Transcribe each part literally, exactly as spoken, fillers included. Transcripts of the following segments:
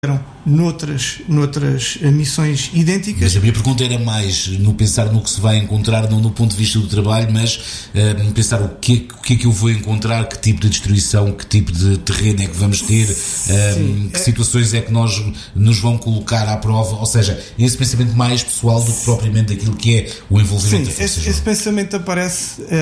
noutras, noutras missões idênticas. Mas a minha pergunta era mais no pensar no que se vai encontrar, não no ponto de vista do trabalho, mas uh, pensar o que, o que é que eu vou encontrar, que tipo de destruição, que tipo de terreno é que vamos ter, uh, que é... situações é que nós nos vão colocar à prova, ou seja, esse pensamento mais pessoal do que propriamente aquilo que é o envolvimento da Força. Esse, esse pensamento aparece uh,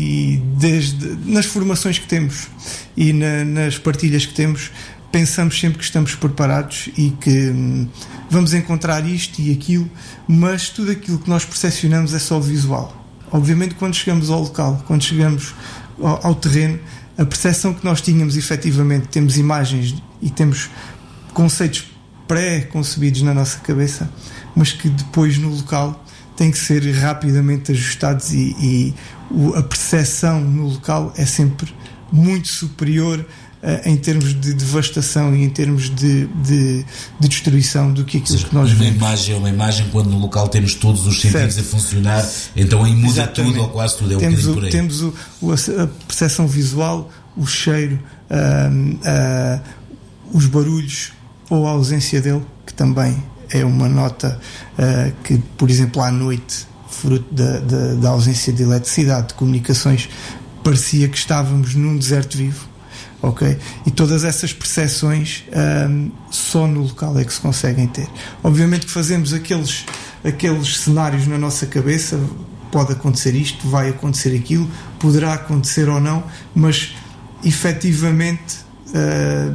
e desde nas formações que temos e na, nas partilhas que temos, pensamos sempre que estamos preparados e que hum, vamos encontrar isto e aquilo, mas tudo aquilo que nós percepcionamos é só visual. Obviamente, quando chegamos ao local, quando chegamos ao, ao terreno, a percepção que nós tínhamos, efetivamente, temos imagens e temos conceitos pré-concebidos na nossa cabeça, mas que depois no local têm que ser rapidamente ajustados e, e o, a percepção no local é sempre muito superior em termos de devastação e em termos de, de, de destruição do que aquilo seja, que nós uma vemos. Imagem é uma imagem quando no local temos todos os sentidos certo. A funcionar, então aí muda Exatamente. Tudo ou quase tudo, é temos um o, por aí. Temos o, o, a percepção visual, o cheiro, uh, uh, os barulhos ou a ausência dele, que também é uma nota uh, que, por exemplo, à noite, fruto da, da, da ausência de eletricidade, de comunicações, parecia que estávamos num deserto vivo. Ok? E todas essas percepções um, só no local é que se conseguem ter. Obviamente que fazemos aqueles, aqueles cenários na nossa cabeça, pode acontecer isto, vai acontecer aquilo, poderá acontecer ou não, mas efetivamente uh,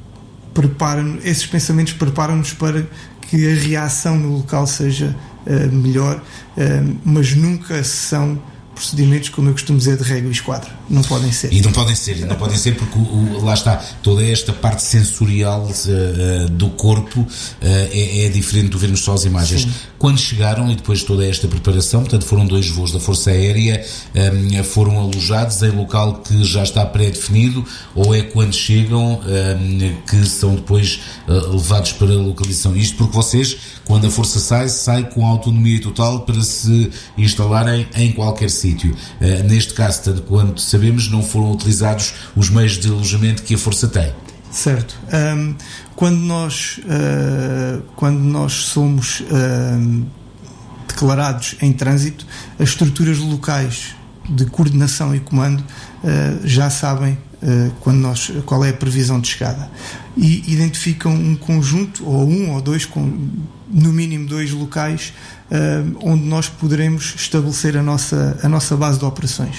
prepara, esses pensamentos preparam-nos para que a reação no local seja uh, melhor, uh, mas nunca são procedimentos, como eu costumo dizer, de régua e esquadra. Não podem ser. E não podem ser, e não podem ser porque o, o, lá está, toda esta parte sensorial uh, uh, do corpo uh, é, é diferente do vermos só as imagens. Sim. Quando chegaram, e depois de toda esta preparação, portanto foram dois voos da Força Aérea, um, foram alojados em local que já está pré-definido, ou é quando chegam um, que são depois uh, levados para a localização? Isto porque vocês, quando a Força sai, sai com autonomia total para se instalarem em qualquer sítio. Uh, neste caso, tanto quanto sabemos, não foram utilizados os meios de alojamento que a Força tem. Certo. Um, quando nós uh, quando nós somos uh, declarados em trânsito, as estruturas locais de coordenação e comando uh, já sabem uh, quando nós, qual é a previsão de chegada e identificam um conjunto, ou um ou dois, com, no mínimo dois locais uh, onde nós poderemos estabelecer a nossa, a nossa base de operações.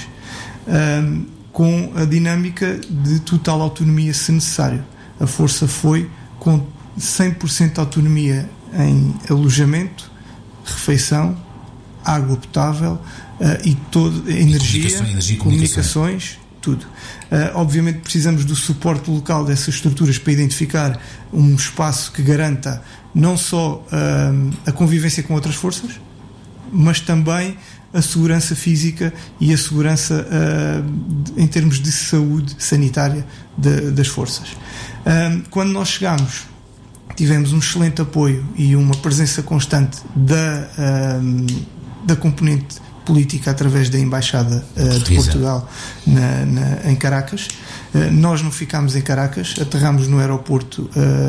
Um, com a dinâmica de total autonomia se necessário. A Força foi com cem por cento de autonomia em alojamento, refeição, água potável uh, e toda energia, comunicação, energia comunicações, tudo. Uh, obviamente precisamos do suporte local dessas estruturas para identificar um espaço que garanta não só uh, a convivência com outras forças, mas também a segurança física e a segurança uh, em termos de saúde sanitária de, das forças. Uh, quando nós chegámos, tivemos um excelente apoio e uma presença constante da, uh, da componente política através da Embaixada uh, de Portugal na, na, em Caracas. Uh, nós não ficámos em Caracas, aterramos no aeroporto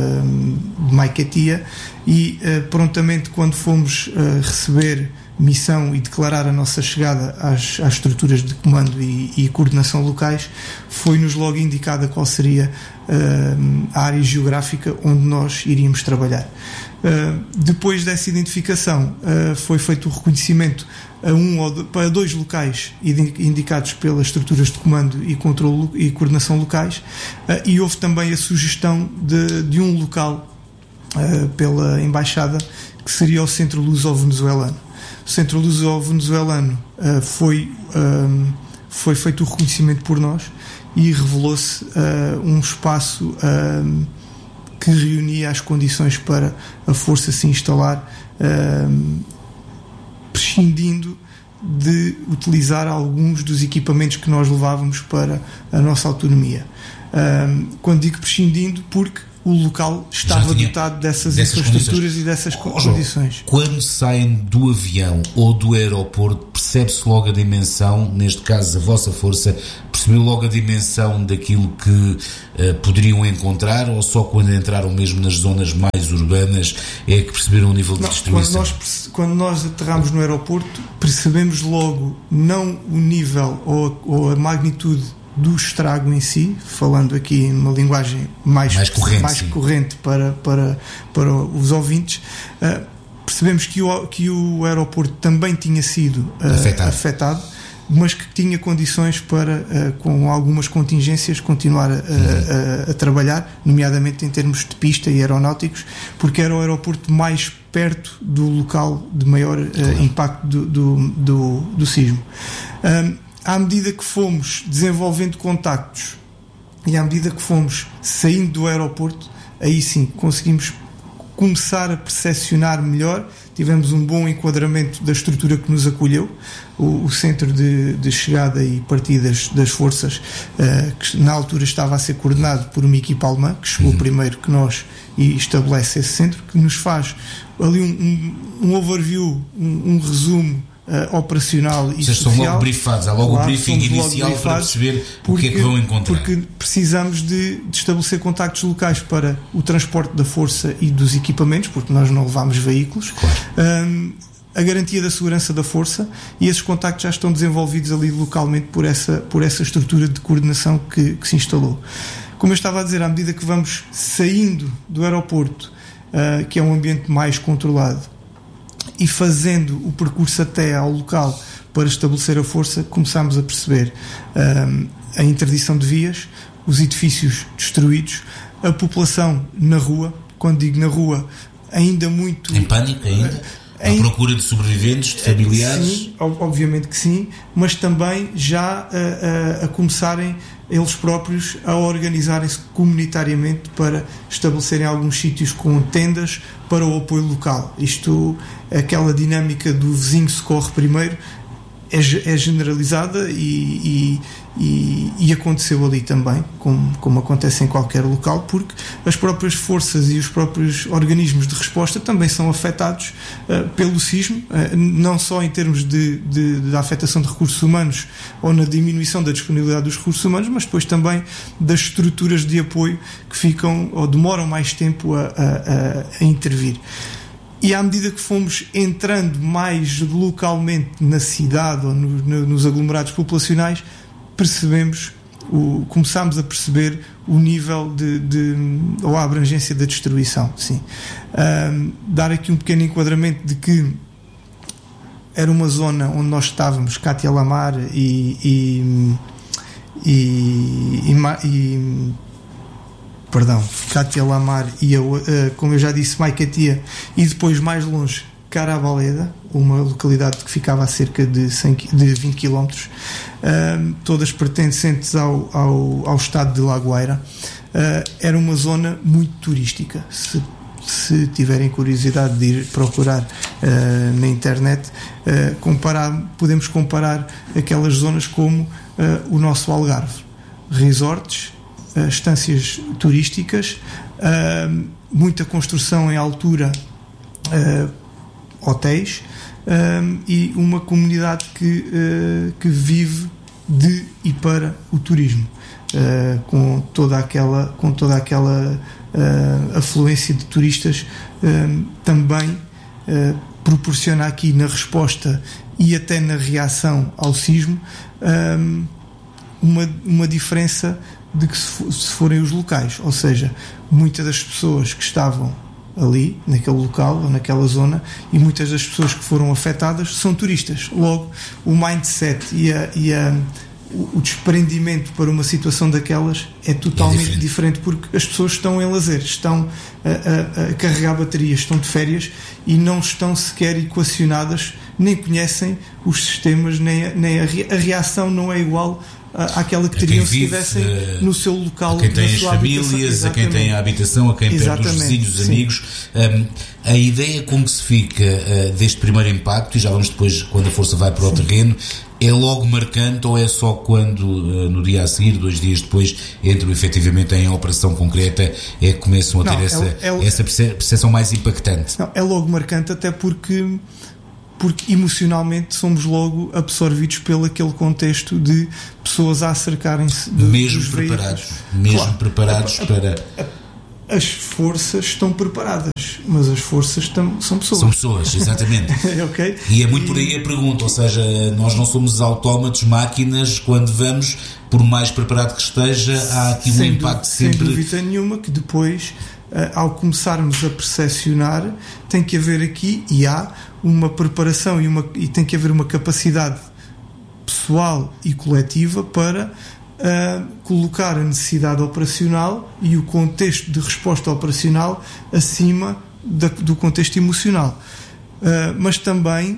uh, de Maiquetia e uh, prontamente quando fomos uh, receber missão e declarar a nossa chegada às, às estruturas de comando e, e coordenação locais, foi-nos logo indicada qual seria uh, a área geográfica onde nós iríamos trabalhar. Uh, depois dessa identificação, uh, foi feito o reconhecimento a um ou do, para dois locais indicados pelas estruturas de comando e controle e coordenação locais, uh, e houve também a sugestão de, de um local uh, pela Embaixada, que seria o Centro Luso-Venezuelano. O Centro Luso-Venezuelano uh, foi, um, foi feito o reconhecimento por nós e revelou-se uh, um espaço uh, que reunia as condições para a Força se instalar, uh, prescindindo de utilizar alguns dos equipamentos que nós levávamos para a nossa autonomia. Uh, quando digo prescindindo, porque o local estava dotado dessas, dessas infraestruturas condições. E dessas oh, condições. Quando saem do avião ou do aeroporto, percebe-se logo a dimensão, neste caso a vossa força, percebeu logo a dimensão daquilo que uh, poderiam encontrar, ou só quando entraram mesmo nas zonas mais urbanas é que perceberam o nível de não, destruição? Quando nós, quando nós aterramos no aeroporto, percebemos logo não o nível ou, ou a magnitude do estrago em si, falando aqui numa linguagem mais, mais corrente, mais corrente para, para, para os ouvintes, uh, percebemos que o, que o aeroporto também tinha sido uh, afetado. afetado, mas que tinha condições para, uh, com algumas contingências, continuar a, a, a, a trabalhar, nomeadamente em termos de pista e aeronáuticos, porque era o aeroporto mais perto do local de maior uh, claro. impacto do, do, do, do sismo. Um, à medida que fomos desenvolvendo contactos e à medida que fomos saindo do aeroporto, aí sim conseguimos começar a percepcionar melhor. Tivemos um bom enquadramento da estrutura que nos acolheu, o, o centro de, de chegada e partidas das forças, uh, que na altura estava a ser coordenado por uma equipa alemã, que chegou uhum. primeiro que nós e estabelece esse centro, que nos faz ali um, um, um overview, um, um resumo Uh, operacional e Vocês social. São logo briefados, há logo claro, o briefing inicial para perceber porque, o que é que vão encontrar. Porque precisamos de, de estabelecer contactos locais para o transporte da força e dos equipamentos, porque nós não levamos veículos, claro. um, a garantia da segurança da força, e esses contactos já estão desenvolvidos ali localmente por essa, por essa estrutura de coordenação que, que se instalou. Como eu estava a dizer, à medida que vamos saindo do aeroporto, uh, que é um ambiente mais controlado, e fazendo o percurso até ao local para estabelecer a força, começámos a perceber um, a interdição de vias, os edifícios destruídos, a população na rua. Quando digo na rua, ainda muito... Em pânico ainda? À em, procura de sobreviventes, de familiares? Sim, obviamente que sim, mas também já a, a, a começarem eles próprios a organizarem-se comunitariamente para estabelecerem alguns sítios com tendas para o apoio local. Isto, aquela dinâmica do vizinho socorre primeiro, é, é generalizada e, e, e, e aconteceu ali também, como, como acontece em qualquer local, porque as próprias forças e os próprios organismos de resposta também são afetados uh, pelo sismo, uh, não só em termos de, de, de afetação de recursos humanos ou na diminuição da disponibilidade dos recursos humanos, mas depois também das estruturas de apoio que ficam ou demoram mais tempo a, a, a intervir. E à medida que fomos entrando mais localmente na cidade ou no, no, nos aglomerados populacionais, percebemos, o, começámos a perceber o nível de, de ou a abrangência da destruição. Sim. Um, dar aqui um pequeno enquadramento de que era uma zona onde nós estávamos, Cátia Lamar e, e, e, e, e perdão, Cátia Lamar e, eu, uh, como eu já disse, Maicatia, e depois mais longe, Carabaleda, uma localidade que ficava a cerca de, cem, de vinte quilómetros, uh, todas pertencentes ao, ao, ao estado de Lagoeira. Uh, era uma zona muito turística. Se, se tiverem curiosidade de ir procurar uh, na internet, uh, comparar, podemos comparar aquelas zonas como uh, o nosso Algarve. Resorts, Uh, estâncias turísticas, uh, muita construção em altura, uh, hotéis, uh, e uma comunidade que, uh, que vive de e para o turismo, uh, com toda aquela, com toda aquela uh, afluência de turistas. Uh, também uh, proporciona aqui na resposta e até na reação ao sismo uh, uma, uma diferença de que se forem os locais, ou seja, muitas das pessoas que estavam ali, naquele local ou naquela zona, e muitas das pessoas que foram afetadas são turistas. Logo, o mindset e, a, e a, o desprendimento para uma situação daquelas é totalmente é diferente. diferente, porque as pessoas estão em lazer, estão a, a, a carregar baterias, estão de férias e não estão sequer equacionadas, nem conhecem os sistemas, nem a, nem a, a reação não é igual àquela que teriam se estivessem uh, no seu local, a quem tem as famílias, a quem tem a habitação, a quem perde os vizinhos, os amigos. Um, a ideia com que se fica uh, deste primeiro impacto, e já vamos depois, quando a força vai para o sim. terreno, é logo marcante ou é só quando uh, no dia a seguir, dois dias depois, entram efetivamente em operação concreta, é que começam a ter não, essa, é, é, essa percepção mais impactante? Não, é logo marcante, até porque porque emocionalmente somos logo absorvidos pelo aquele contexto de pessoas a acercarem-se de, mesmo dos preparados, veículos. mesmo Claro, preparados a, a, para... A, as forças estão preparadas, mas as forças tam, são pessoas. São pessoas, exatamente. Okay? E é muito e... por aí a pergunta, ou seja, nós não somos autómatos, máquinas, quando vamos, por mais preparado que esteja, há aqui um sem impacto du- sempre... Sem dúvida nenhuma que depois, ao começarmos a percepcionar, tem que haver aqui, e há, uma preparação e, uma, e tem que haver uma capacidade pessoal e coletiva para uh, colocar a necessidade operacional e o contexto de resposta operacional acima da, do contexto emocional. Uh, mas também,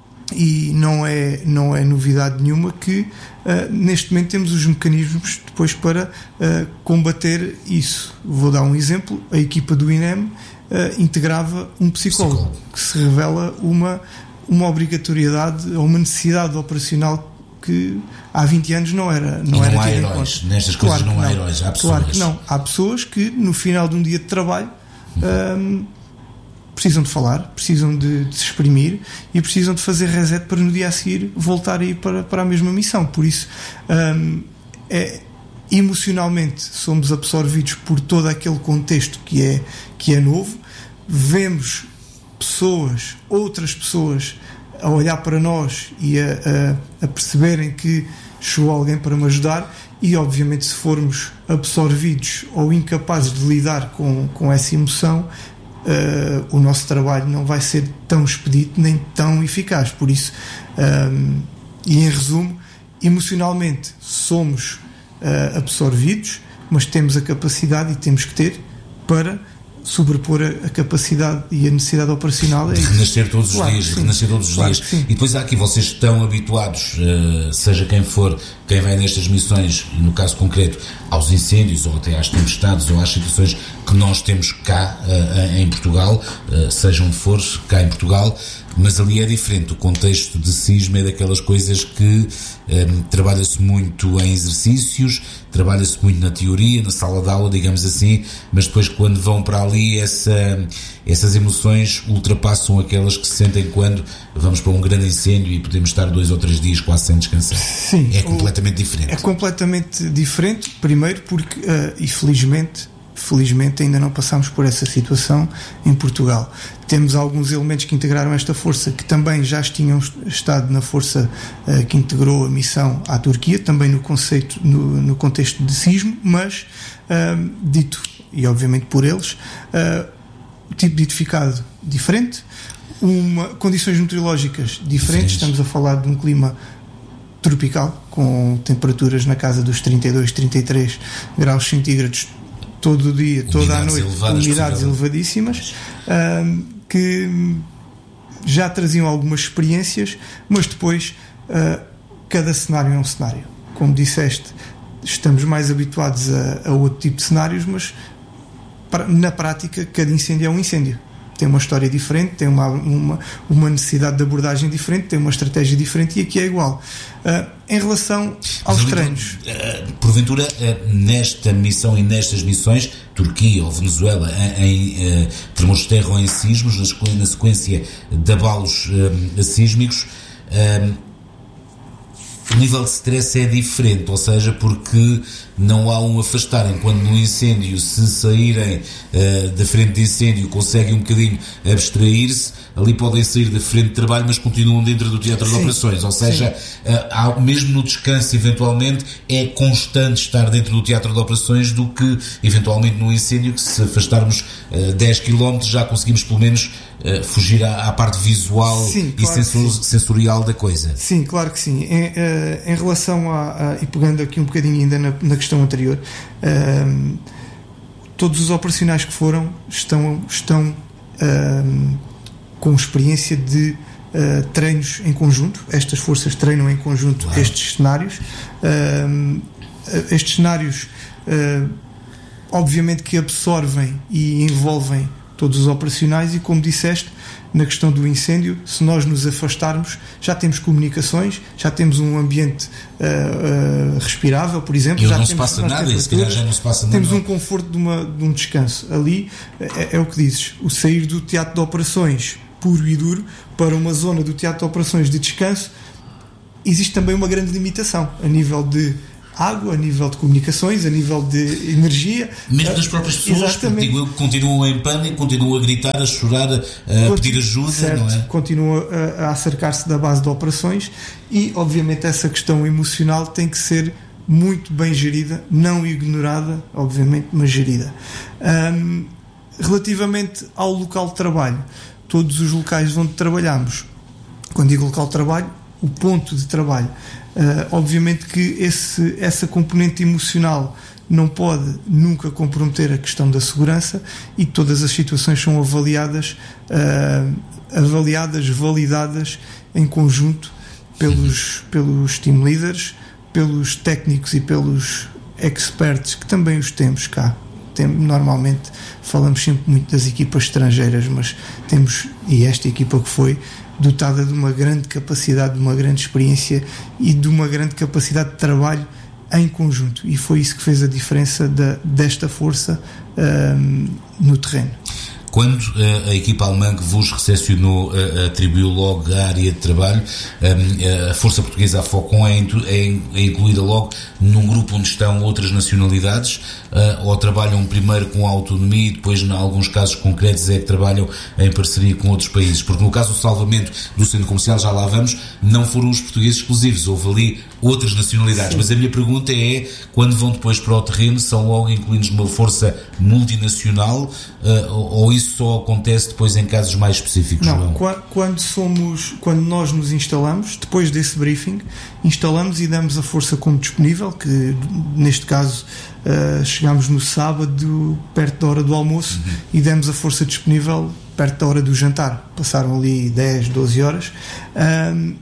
e não é, não é novidade nenhuma, que uh, neste momento temos os mecanismos depois para uh, combater isso. Vou dar um exemplo: a equipa do I N E M uh, integrava um psicólogo, psicólogo, que se revela uma, uma obrigatoriedade ou uma necessidade operacional que há vinte anos não era. Não, não era há heróis, nestas coisas claro não, não há heróis, há pessoas. Claro que não, há pessoas que no final de um dia de trabalho uhum. um, precisam de falar, precisam de, de se exprimir e precisam de fazer reset para no dia a seguir voltar a ir para, para a mesma missão. Por isso, um, é, emocionalmente somos absorvidos por todo aquele contexto que é, que é novo, vemos pessoas, outras pessoas a olhar para nós e a, a, a perceberem que chegou alguém para me ajudar, e obviamente se formos absorvidos ou incapazes de lidar com, com essa emoção, Uh, o nosso trabalho não vai ser tão expedito nem tão eficaz. Por isso, um, e em resumo, emocionalmente somos uh, absorvidos, mas temos a capacidade, e temos que ter, para sobrepor a, a capacidade e a necessidade operacional. De renascer todos os claro, dias, de renascer todos os claro, dias. E depois há aqui, vocês estão habituados, uh, seja quem for, quem vai nestas missões, no caso concreto, aos incêndios, ou até às tempestades, ou às situações que nós temos cá uh, em Portugal, uh, seja onde for, cá em Portugal, mas ali é diferente. O contexto de sismo é daquelas coisas que um, trabalha-se muito em exercícios, trabalha-se muito na teoria, na sala de aula, digamos assim, mas depois quando vão para ali, essa, essas emoções ultrapassam aquelas que se sentem quando vamos para um grande incêndio e podemos estar dois ou três dias quase sem descansar. Sim, é completamente diferente. É completamente diferente, primeiro porque, uh, e felizmente, felizmente ainda não passámos por essa situação em Portugal. Temos alguns elementos que integraram esta força que também já tinham estado na força uh, que integrou a missão à Turquia, também no conceito, no, no contexto de sismo, mas uh, dito, e obviamente por eles, uh, tipo de edificado diferente, uma, condições meteorológicas diferentes. Estamos a falar de um clima tropical, com temperaturas na casa dos trinta e dois, trinta e três graus centígrados todo o dia, toda a noite, umidades elevadíssimas, uh, que já traziam algumas experiências, mas depois uh, cada cenário é um cenário. Como disseste, estamos mais habituados a, a outro tipo de cenários, mas para, na prática cada incêndio é um incêndio. Tem uma história diferente, tem uma, uma, uma necessidade de abordagem diferente, tem uma estratégia diferente, e aqui é igual. Uh, em relação aos Mas, treinos, uh, porventura, uh, nesta missão e nestas missões, Turquia ou Venezuela, em, em uh, tremores de terra ou em sismos, na, na sequência de abalos uh, sísmicos, uh, o nível de stress é diferente, ou seja, porque não há um afastar, enquanto no incêndio, se saírem uh, da frente de incêndio, conseguem um bocadinho abstrair-se, ali podem sair da frente de trabalho, mas continuam dentro do teatro sim, de operações, ou seja, uh, há, mesmo no descanso, eventualmente, é constante estar dentro do teatro de operações do que, eventualmente, no incêndio, que se afastarmos uh, dez quilómetros, já conseguimos, pelo menos, Uh, fugir à, à parte visual sim, e claro sensor, sensorial da coisa. Sim, claro que sim. Em, uh, em relação a, a, e pegando aqui um bocadinho ainda na, na questão anterior, uh, todos os operacionais que foram estão, estão uh, com experiência de uh, treinos em conjunto. Estas forças treinam em conjunto claro. estes cenários. Uh, estes cenários uh, obviamente que absorvem e envolvem todos os operacionais, e como disseste, na questão do incêndio, se nós nos afastarmos, já temos comunicações, já temos um ambiente uh, uh, respirável, por exemplo. E já não temos, se passa nada, e se calhar já não se passa nada. Temos um conforto de, uma, de um descanso. Ali é, é o que dizes, o sair do teatro de operações puro e duro para uma zona do teatro de operações de descanso, existe também uma grande limitação a nível de água, a nível de comunicações, a nível de energia. Mesmo das próprias pessoas, porque digo eu, continuam em pânico, continuam a gritar, a chorar, a, a Continu- pedir ajuda, certo, não é? Continuam a, a acercar-se da base de operações e, obviamente, essa questão emocional tem que ser muito bem gerida, não ignorada, obviamente, mas gerida. Um, relativamente ao local de trabalho, todos os locais onde trabalhamos, quando digo local de trabalho, o ponto de trabalho, Uh, obviamente que esse, essa componente emocional não pode nunca comprometer a questão da segurança e todas as situações são avaliadas, uh, avaliadas, validadas em conjunto pelos, pelos team leaders, pelos técnicos e pelos experts, que também os temos cá. Tem, normalmente falamos sempre muito das equipas estrangeiras, mas temos, e esta equipa que foi dotada de uma grande capacidade, de uma grande experiência e de uma grande capacidade de trabalho em conjunto, e foi isso que fez a diferença da, desta força um, no terreno. Quando uh, a equipa alemã que vos recepcionou uh, atribuiu logo a área de trabalho, um, a Força Portuguesa, a FOCOM, é, é, é incluída logo num grupo onde estão outras nacionalidades, uh, ou trabalham primeiro com a autonomia e depois, em alguns casos concretos, é que trabalham em parceria com outros países? Porque no caso do salvamento do centro comercial, já lá vamos, não foram os portugueses exclusivos, houve ali outras nacionalidades. Sim. Mas a minha pergunta é, quando vão depois para o terreno, são logo incluídos numa força multinacional, uh, ou isso só acontece depois em casos mais específicos? Não, não? Quando somos, quando nós nos instalamos, depois desse briefing, instalamos e damos a força como disponível, que neste caso uh, chegámos no sábado perto da hora do almoço, uhum. e demos a força disponível perto da hora do jantar. Passaram ali dez, doze horas. Um,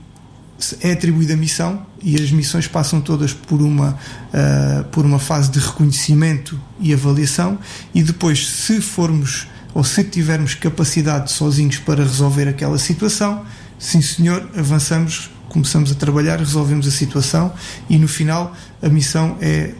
é atribuída a missão e as missões passam todas por uma, uh, por uma fase de reconhecimento e avaliação, e depois, se formos ou se tivermos capacidade sozinhos para resolver aquela situação, sim senhor, avançamos, começamos a trabalhar, resolvemos a situação e no final a missão é,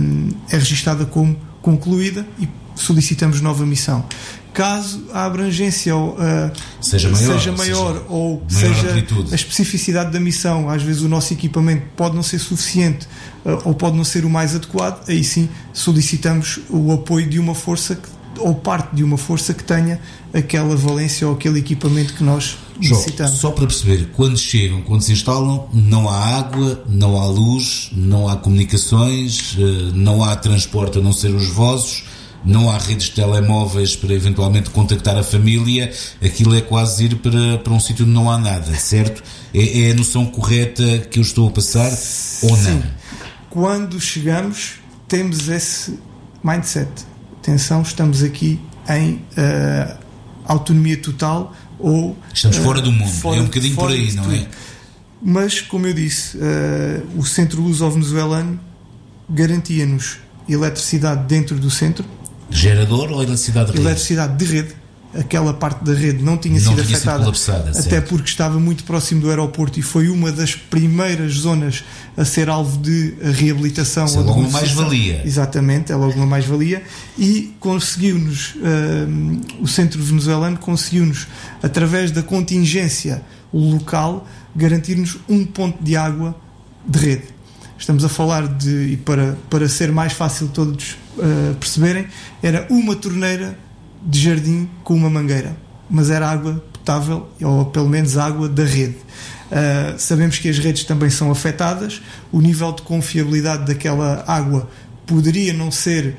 é registada como concluída e solicitamos nova missão. Caso a abrangência ou, uh, seja maior, seja maior seja ou maior seja amplitude, a especificidade da missão, às vezes o nosso equipamento pode não ser suficiente uh, ou pode não ser o mais adequado, aí sim solicitamos o apoio de uma força que, ou parte de uma força que tenha aquela valência ou aquele equipamento que nós necessitamos. Só para perceber, quando chegam, quando se instalam, não há água, não há luz, não há comunicações, não há transporte a não ser os vossos, não há redes de telemóveis para eventualmente contactar a família, aquilo é quase ir para, para um sítio onde não há nada, certo? É, é a noção correta que eu estou a passar? Sim. Ou não? Quando chegamos temos esse mindset. Atenção, estamos aqui em uh, autonomia total ou... Estamos uh, fora do mundo, fora, é um bocadinho por aí, não é? Mas, como eu disse, uh, o Centro Luso-Venezuelano garantia-nos eletricidade dentro do centro. Gerador ou eletricidade de rede? Eletricidade de rede. Aquela parte da rede não tinha não sido tinha afetada, sido colapsada, até certo. Porque estava muito próximo do aeroporto e foi uma das primeiras zonas a ser alvo de reabilitação. Isso é logo uma mais-valia. Exatamente, é logo uma mais-valia. E conseguiu-nos, uh, o centro venezuelano conseguiu-nos, através da contingência local, garantir-nos um ponto de água de rede. Estamos a falar de, e para, para ser mais fácil todos uh, perceberem, era uma torneira de jardim com uma mangueira, mas era água potável, ou pelo menos água da rede. Uh, sabemos que as redes também são afetadas, o nível de confiabilidade daquela água poderia não ser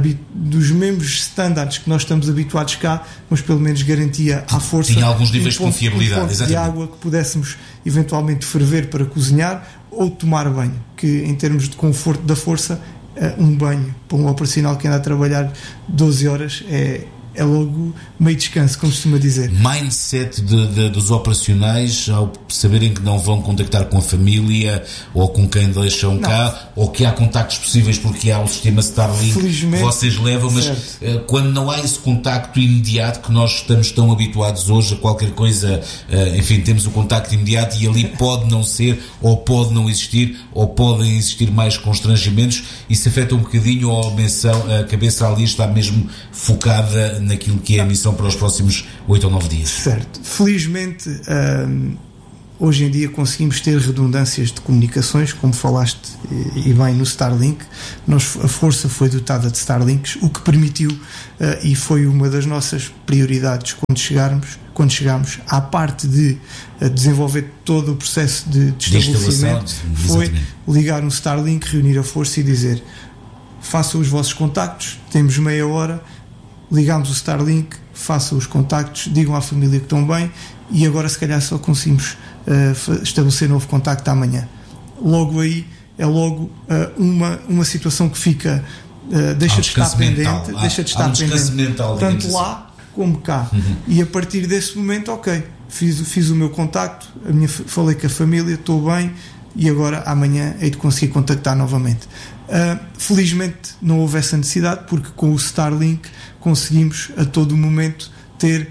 dos mesmos estándares que nós estamos habituados cá, mas pelo menos garantia à força. Tinha alguns níveis um ponto, de confiabilidade, um ponto exatamente. de água que pudéssemos eventualmente ferver para cozinhar ou tomar banho, que em termos de conforto da força, um banho para um operacional que anda a trabalhar doze horas é, é logo meio descanso, como costuma dizer. Mindset de, de, dos operacionais, ao saberem que não vão contactar com a família ou com quem deixam não. cá, ou que há contactos possíveis porque há o sistema Starlink que vocês levam, mas uh, quando não há esse contacto imediato que nós estamos tão habituados hoje a qualquer coisa, uh, enfim, temos o contacto imediato e ali pode não ser, ou pode não existir, ou podem existir mais constrangimentos, isso afeta um bocadinho, ou a menção, a cabeça ali está mesmo focada naquilo que é a missão para os próximos oito ou nove dias. Certo. Felizmente, um, hoje em dia conseguimos ter redundâncias de comunicações, como falaste e bem no Starlink. Nós, a Força foi dotada de Starlinks, o que permitiu, uh, e foi uma das nossas prioridades quando chegarmos, quando chegámos à parte de uh, desenvolver todo o processo de, de estabelecimento, foi ligar um Starlink, reunir a Força e dizer: façam os vossos contactos, temos meia hora, ligamos o Starlink, façam os contactos, digam à família que estão bem, e agora se calhar só conseguimos uh, estabelecer novo contacto amanhã. Logo aí é logo uh, uma, uma situação que fica uh, deixa, um de estar pendente, há, deixa de há estar um pendente mental, tanto lá assim. como cá. Uhum. E a partir desse momento, ok, fiz, fiz o meu contacto, a minha, falei com a família, estou bem, e agora amanhã hei de conseguir contactar novamente. Uh, felizmente não houve essa necessidade, porque com o Starlink conseguimos a todo momento ter,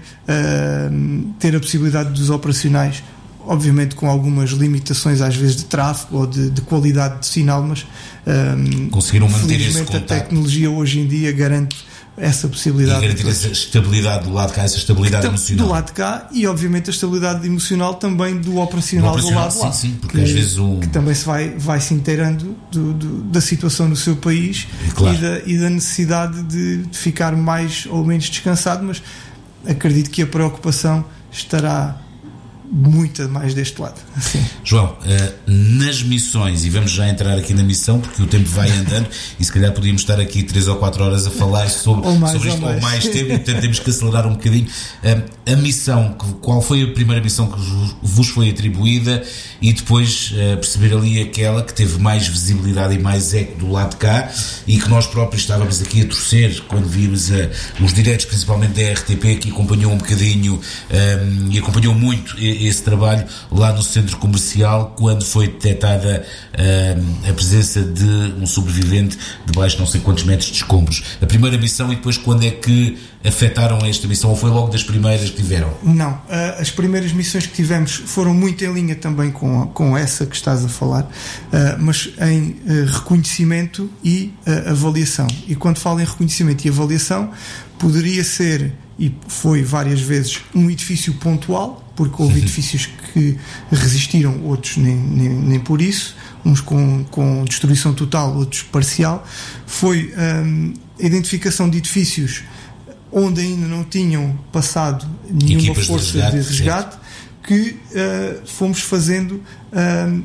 uh, ter a possibilidade dos operacionais, obviamente com algumas limitações às vezes de tráfego ou de, de qualidade de sinal, mas uh, conseguiram manter esse felizmente contacto. A tecnologia hoje em dia garante essa possibilidade. E garantir essa estabilidade do lado de cá, essa estabilidade então, emocional. Do lado de cá, e obviamente a estabilidade emocional também do operacional, do, operacional do lado de lá. Sim, sim, porque que, às vezes o... que também se vai, vai se inteirando do, do, da situação no seu país, claro. e, da, e da necessidade de, de ficar mais ou menos descansado, mas acredito que a preocupação estará muito mais deste lado. Sim. João, nas missões, e vamos já entrar aqui na missão porque o tempo vai andando e se calhar podíamos estar aqui três ou quatro horas a falar sobre, ou mais, sobre isto ou mais, ou mais tempo, portanto temos que acelerar um bocadinho. A missão, qual foi a primeira missão que vos foi atribuída, e depois perceber ali aquela que teve mais visibilidade e mais eco do lado de cá, e que nós próprios estávamos aqui a torcer quando vimos a, os diretos, principalmente da R T P, que acompanhou um bocadinho um, e acompanhou muito esse trabalho lá no centro comercial, quando foi detectada uh, a presença de um sobrevivente debaixo de não sei quantos metros de escombros. A primeira missão, e depois quando é que afetaram esta missão, ou foi logo das primeiras que tiveram? Não, uh, as primeiras missões que tivemos foram muito em linha também com, a, com essa que estás a falar, uh, mas em uh, reconhecimento e uh, avaliação. E quando falo em reconhecimento e avaliação, poderia ser, e foi várias vezes, um edifício pontual, porque houve edifícios que resistiram, outros nem, nem, nem por isso, uns com, com destruição total, outros parcial. Foi um, a identificação de edifícios onde ainda não tinham passado nenhuma Equipas força de resgate, de resgate que uh, fomos fazendo um,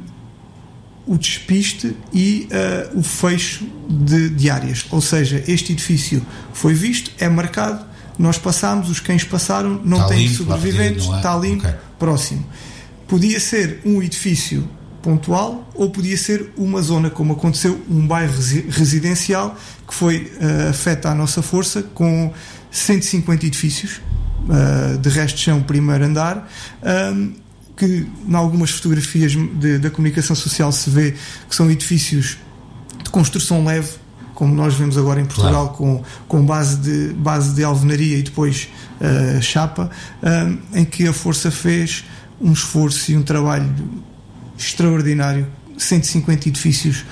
o despiste e uh, o fecho de, de áreas. Ou seja, este edifício foi visto, é marcado, nós passámos, os cães passaram, não está têm limpo, sobreviventes, está limpo, okay. Próximo. Podia ser um edifício pontual ou podia ser uma zona, como aconteceu, um bairro residencial que foi uh, afeta a nossa força com cento e cinquenta edifícios, uh, de resto são primeiro andar, um, que em algumas fotografias de, da comunicação social se vê que são edifícios de construção leve, como nós vemos agora em Portugal, claro. com, com base, de, base de alvenaria e depois uh, chapa, um, em que a Força fez um esforço e um trabalho extraordinário, cento e cinquenta edifícios,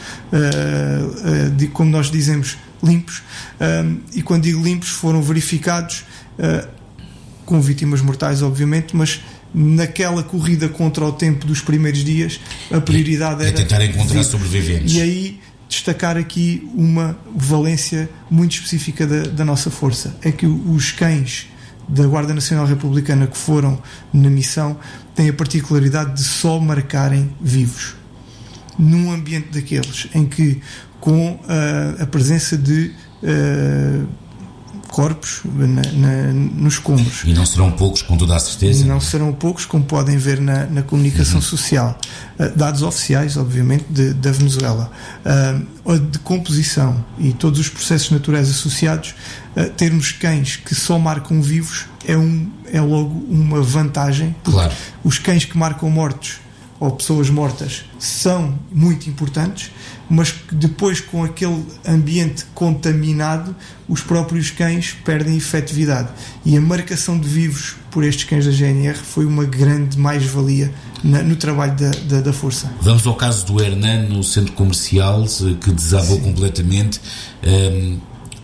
uh, uh, de, como nós dizemos, limpos, um, e quando digo limpos, foram verificados uh, com vítimas mortais, obviamente, mas naquela corrida contra o tempo dos primeiros dias, a prioridade e, era é tentar encontrar sobreviventes. E aí destacar aqui uma valência muito específica da, da nossa força, é que os cães da Guarda Nacional Republicana que foram na missão têm a particularidade de só marcarem vivos num ambiente daqueles em que com uh, a presença de uh, corpos na, na, nos escombros. E não serão poucos, com toda a certeza. E não serão poucos, como podem ver na, na comunicação uhum. social. Uh, dados oficiais, obviamente, de, da Venezuela. Uh, a decomposição e todos os processos naturais associados, uh, termos cães que só marcam vivos é, um, é logo uma vantagem. Claro. Os cães que marcam mortos ou pessoas mortas são muito importantes, mas que depois, com aquele ambiente contaminado, os próprios cães perdem efetividade. E a marcação de vivos por estes cães da G N R foi uma grande mais-valia na, no trabalho da, da, da Força. Vamos ao caso do Hernan no centro comercial, que desabou Sim. completamente. Um,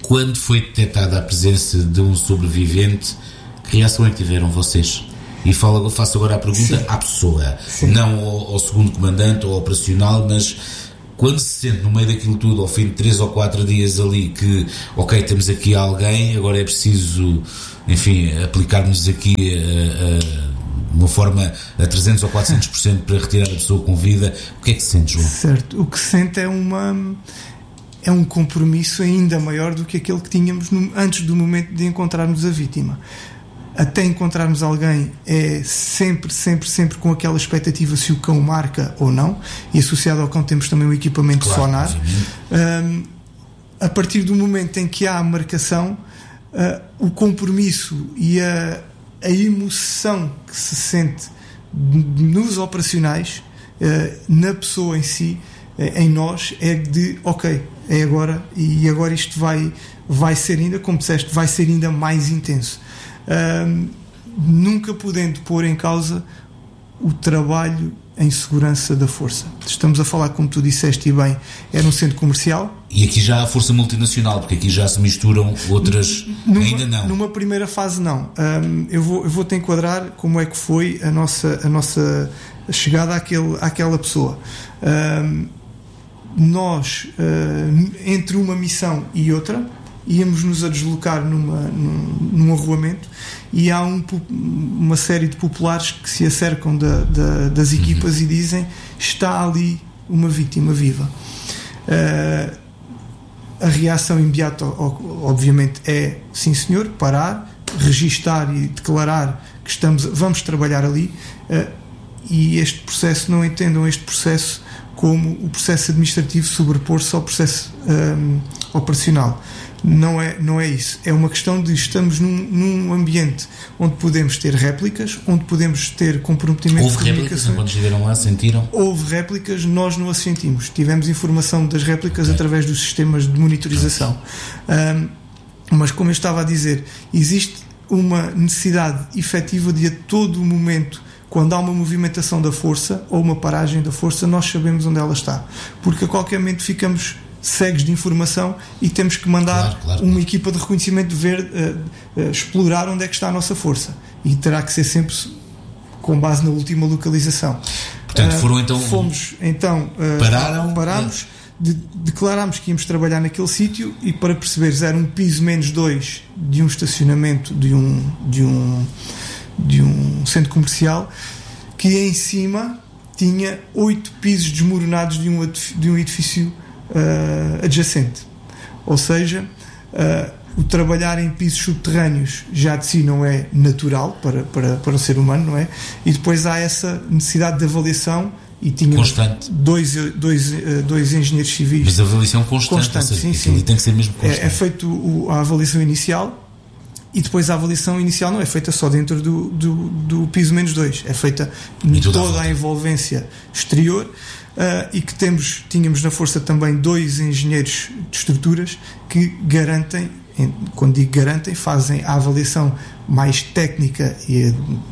quando foi detectada a presença de um sobrevivente, que reação é que tiveram vocês? E falo, faço agora a pergunta Sim. à pessoa, Sim. não ao, ao segundo comandante ou ao operacional, mas quando se sente no meio daquilo tudo, ao fim de três ou quatro dias ali, que ok, temos aqui alguém, agora é preciso, enfim, aplicarmos aqui uh, uh, uma forma a trezentos ou quatrocentos por cento para retirar a pessoa com vida, o que é que se sente, João? Certo, o que se sente é uma é um compromisso ainda maior do que aquele que tínhamos no, antes do momento de encontrarmos a vítima. Até encontrarmos alguém é sempre, sempre, sempre com aquela expectativa se o cão marca ou não, e associado ao cão temos também um equipamento claro, sonar. Um, a partir do momento em que há a marcação, uh, o compromisso e a, a emoção que se sente nos operacionais, uh, na pessoa em si, uh, em nós, é de ok, é agora, e agora isto vai, vai ser ainda, como disseste, vai ser ainda mais intenso. Um, nunca podendo pôr em causa o trabalho em segurança da força. Estamos a falar, como tu disseste e bem, era um centro comercial. E aqui já há força multinacional, porque aqui já se misturam outras. Numa, ainda não. Numa primeira fase, não. Um, eu, vou, eu vou-te enquadrar como é que foi a nossa, a nossa chegada àquele, àquela pessoa. Um, nós, uh, entre uma missão e outra, íamos-nos a deslocar numa, num, num arruamento, e há um, uma série de populares que se acercam da, da, das equipas uhum. e dizem: está ali uma vítima viva. Uh, a reação imediata, obviamente, é sim senhor, parar, registar e declarar que estamos, vamos trabalhar ali, uh, e este processo, não entendam este processo como o processo administrativo sobrepor-se ao processo um, operacional. Não é, não é isso. É uma questão de estamos num, num ambiente onde podemos ter réplicas, onde podemos ter comprometimento Houve de réplicas, quando estiveram lá, sentiram? Houve réplicas, nós não as sentimos. Tivemos informação das réplicas okay. através dos sistemas de monitorização. Um, mas, como eu estava a dizer, existe uma necessidade efetiva de, a todo momento, quando há uma movimentação da força ou uma paragem da força, nós sabemos onde ela está. Porque a qualquer momento ficamos cegos de informação e temos que mandar claro, claro, uma claro. equipa de reconhecimento de ver, uh, uh, explorar onde é que está a nossa força, e terá que ser sempre com base na última localização. Portanto, foram então uh, fomos então uh, pararam, parámos, de, declarámos que íamos trabalhar naquele sítio, e para perceberes, era um piso menos dois de um estacionamento de um, de um, de um centro comercial, que em cima tinha oito pisos desmoronados de um, de um edifício Uh, adjacente. Ou seja, uh, o trabalhar em pisos subterrâneos já de si não é natural para, para, para o ser humano, não é? E depois há essa necessidade de avaliação, e tinha constante. Dois, dois, uh, dois engenheiros civis. Mas a avaliação constante, constante seja, sim, sim. tem que ser mesmo constante. É, é feito o, a avaliação inicial, e depois a avaliação inicial não é feita só dentro do, do, do piso menos dois, é feita em toda a envolvência exterior. Uh, e que temos, tínhamos na força também dois engenheiros de estruturas que garantem, quando digo garantem, fazem a avaliação mais técnica, e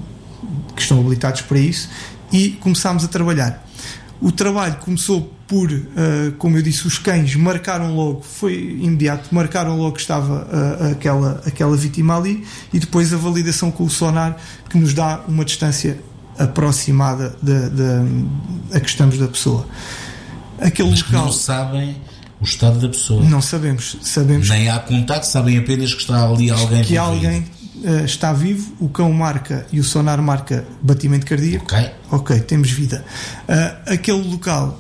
que estão habilitados para isso, e começámos a trabalhar. O trabalho começou por, uh, como eu disse, os cães marcaram logo, foi imediato, marcaram logo que estava uh, aquela, aquela vítima ali, e depois a validação com o sonar, que nos dá uma distância aproximada de, de, a que estamos da pessoa. Aquele Mas local, que não sabem o estado da pessoa. Não sabemos. sabemos Nem há contato, sabem apenas que está ali alguém. Que alguém uh, está vivo, o cão marca e o sonar marca batimento cardíaco. Ok. Ok, temos vida. Uh, aquele local,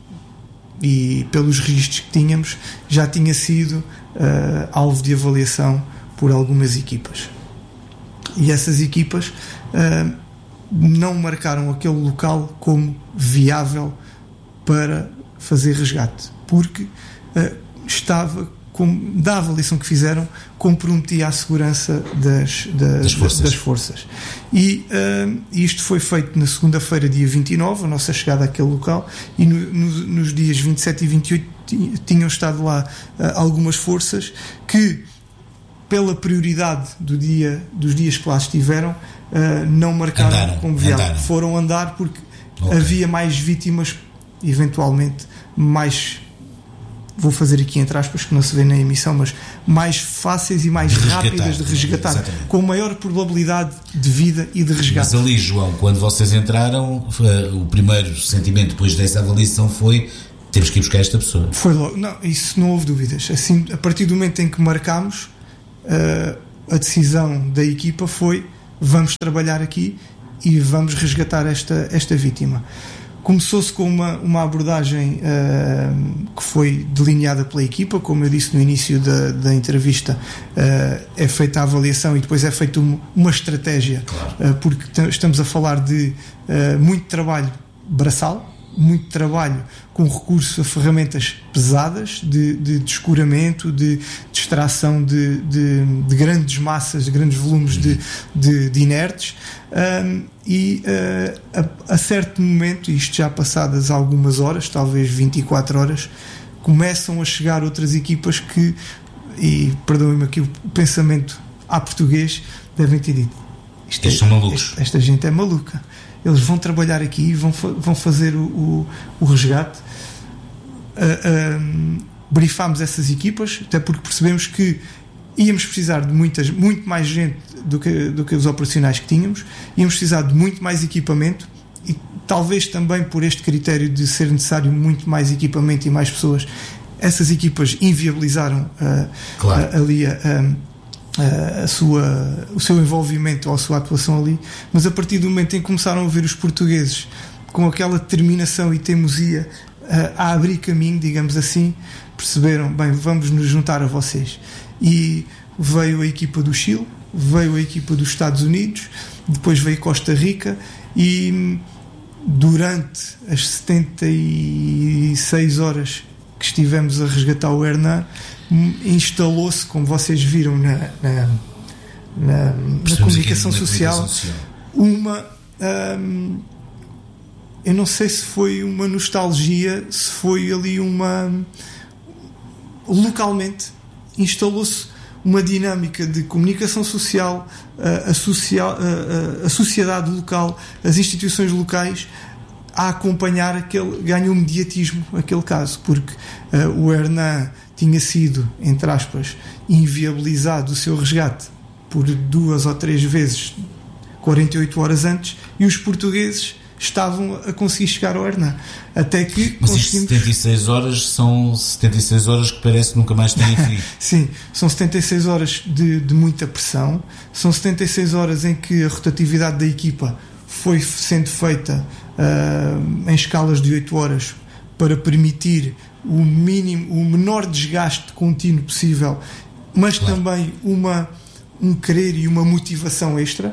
e pelos registros que tínhamos, já tinha sido uh, alvo de avaliação por algumas equipas. E essas equipas uh, não marcaram aquele local como viável para fazer resgate, porque uh, estava, com, da avaliação que fizeram, comprometia a segurança das, das, das, forças. das forças. E uh, isto foi feito na segunda-feira, dia vinte e nove, a nossa chegada àquele local, e no, no, nos dias vinte e sete e vinte e oito tinham estado lá uh, algumas forças que, pela prioridade do dia, dos dias que lá estiveram, uh, não marcaram andaram, como viável. Foram andar porque okay. havia mais vítimas, eventualmente mais vou fazer aqui entre aspas, que não se vê na emissão, mas mais fáceis e mais de rápidas de resgatar, exatamente, com maior probabilidade de vida e de resgate. Mas ali, João, quando vocês entraram, o primeiro sentimento depois dessa avaliação foi: temos que ir buscar esta pessoa. Foi logo, não, isso não houve dúvidas. Assim, a partir do momento em que marcámos, uh, a decisão da equipa foi: vamos trabalhar aqui e vamos resgatar esta, esta vítima. Começou-se com uma, uma abordagem uh, que foi delineada pela equipa, como eu disse no início da, da entrevista, uh, é feita a avaliação e depois é feita uma, uma estratégia, claro. uh, porque t- estamos a falar de uh, muito trabalho braçal, muito trabalho com recurso a ferramentas pesadas de, de descuramento, de, de extração de, de, de grandes massas, de grandes volumes de, de, de inertes, um, e uh, a, a certo momento, isto já passadas algumas horas, talvez vinte e quatro horas, começam a chegar outras equipas que, e perdoem-me aqui o pensamento à português, devem ter dito: isto Eles é, são malucos. Esta, esta gente é maluca. Eles vão trabalhar aqui e vão, vão fazer o, o, o resgate. Uh, um, brifámos essas equipas, até porque percebemos que íamos precisar de muitas, muito mais gente do que, do que os operacionais que tínhamos, íamos precisar de muito mais equipamento e talvez também por este critério de ser necessário muito mais equipamento e mais pessoas, essas equipas inviabilizaram uh, claro. uh, ali a... Uh, A sua, o seu envolvimento ou a sua atuação ali, mas a partir do momento em que começaram a ver os portugueses com aquela determinação e teimosia a, a abrir caminho, digamos assim, perceberam: bem, vamos nos juntar a vocês. E veio a equipa do Chile, veio a equipa dos Estados Unidos, depois veio Costa Rica, e durante as setenta e seis horas que estivemos a resgatar o Hernan, instalou-se, como vocês viram na, na, na, na comunicação social, uma um, eu não sei se foi uma nostalgia, se foi ali uma localmente instalou-se uma dinâmica de comunicação social, a, a, social, a, a, a sociedade local, as instituições locais a acompanhar aquele, ganhou mediatismo aquele caso, porque uh, o Hernan tinha sido, entre aspas, inviabilizado o seu resgate por duas ou três vezes quarenta e oito horas antes, e os portugueses estavam a conseguir chegar ao Hernan, até que mas conseguimos... isto setenta e seis horas são setenta e seis horas que parece que nunca mais têm fim. Sim, são setenta e seis horas de, de muita pressão, são setenta e seis horas em que a rotatividade da equipa foi sendo feita uh, em escalas de oito horas para permitir o mínimo, o menor desgaste contínuo possível, mas claro. também uma, um querer e uma motivação extra.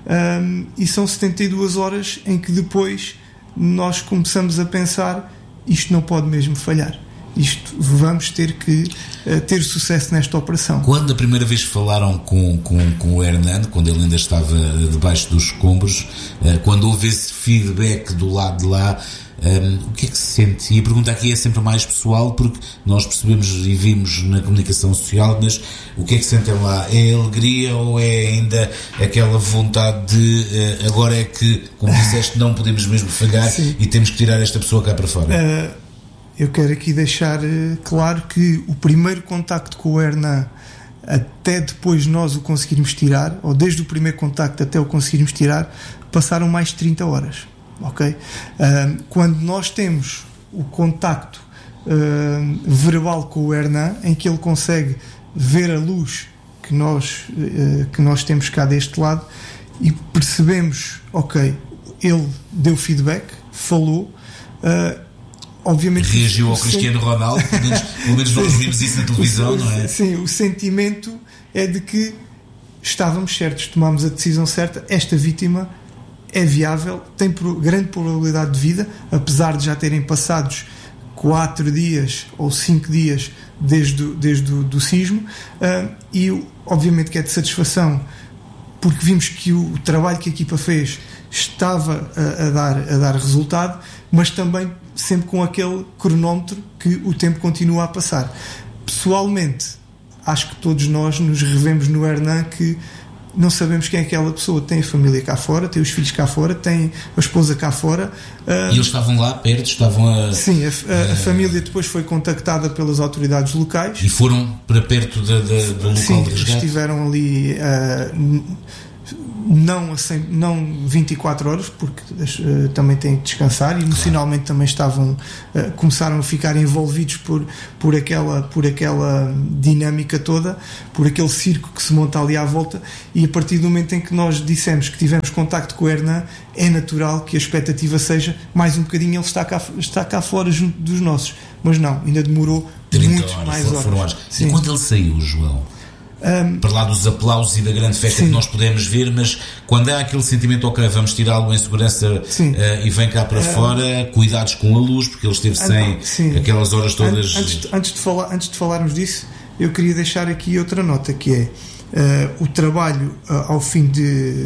Um, e são setenta e duas horas em que depois nós começamos a pensar: isto não pode mesmo falhar, isto vamos ter que uh, ter sucesso nesta operação. Quando a primeira vez falaram com, com, com o Hernan, quando ele ainda estava debaixo dos escombros, uh, quando houve esse feedback do lado de lá, um, o que é que se sente? E a pergunta aqui é sempre mais pessoal, porque nós percebemos e vimos na comunicação social, mas o que é que sentem lá? É alegria ou é ainda aquela vontade de uh, agora é que, como disseste, não podemos mesmo falhar e temos que tirar esta pessoa cá para fora? Uh, eu quero aqui deixar uh, claro que o primeiro contacto com o Hernan, até depois nós o conseguirmos tirar, ou desde o primeiro contacto até o conseguirmos tirar, passaram mais de trinta horas. Ok? Uh, quando nós temos o contacto uh, verbal com o Hernan, em que ele consegue ver a luz que nós, uh, que nós temos cá deste lado, e percebemos, ok, ele deu feedback, falou, uh, obviamente reagiu ao Cristiano sen... Ronaldo, pelo menos, pelo menos nós vimos isso na televisão, não é? Sim, o sentimento é de que estávamos certos, tomámos a decisão certa, esta vítima é viável, tem grande probabilidade de vida, apesar de já terem passados quatro dias ou cinco dias desde, desde o do sismo, uh, e obviamente que é de satisfação, porque vimos que o trabalho que a equipa fez estava a, a, dar, a dar resultado, mas também sempre com aquele cronómetro que o tempo continua a passar. Pessoalmente, acho que todos nós nos revemos no Hernan, que não sabemos quem é aquela pessoa. Tem a família cá fora, tem os filhos cá fora, tem a esposa cá fora. Uh, e eles estavam lá perto, estavam a... Sim, a, a, a família depois foi contactada pelas autoridades locais. E foram para perto de, de, do local sim, de resgate? Sim, estiveram ali... Uh, não, assim, não vinte e quatro horas, porque uh, também têm que descansar, e emocionalmente também estavam, uh, começaram a ficar envolvidos por, por, aquela, por aquela dinâmica toda, por aquele circo que se monta ali à volta, e a partir do momento em que nós dissemos que tivemos contacto com o Hernan, é natural que a expectativa seja mais um bocadinho, ele está cá, está cá fora junto dos nossos, mas não, ainda demorou muito horas, mais horas. Foram horas. E quando ele saiu, João? Um, para lá dos aplausos e da grande festa, sim, que nós podemos ver, mas quando há aquele sentimento, ok, vamos tirá-lo em segurança, uh, e vem cá para um, fora, cuidados com a luz, porque ele esteve sem sim. aquelas horas todas. Antes de, antes, de falar, antes de falarmos disso, eu queria deixar aqui outra nota, que é uh, o trabalho uh, ao fim de